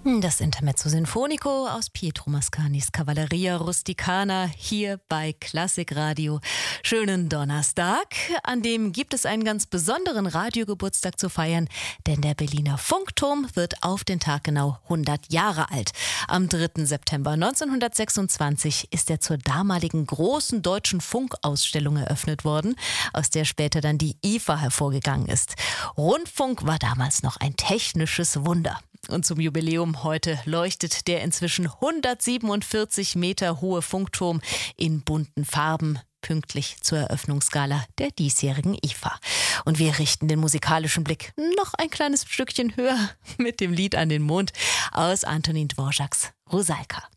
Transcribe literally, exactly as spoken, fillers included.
Das Intermezzo Sinfonico aus Pietro Mascanis Cavalleria Rusticana hier bei Klassikradio. Schönen Donnerstag, an dem gibt es einen ganz besonderen Radiogeburtstag zu feiern, denn der Berliner Funkturm wird auf den Tag genau hundert Jahre alt. Am dritten September neunzehnhundertsechsundzwanzig ist er zur damaligen großen deutschen Funkausstellung eröffnet worden, aus der später dann die I F A hervorgegangen ist. Rundfunk war damals noch ein technisches Wunder. Und zum Jubiläum heute leuchtet der inzwischen hundertsiebenundvierzig Meter hohe Funkturm in bunten Farben, pünktlich zur Eröffnungsgala der diesjährigen I F A. Und wir richten den musikalischen Blick noch ein kleines Stückchen höher mit dem Lied an den Mond aus Antonin Dvořáks Rusalka.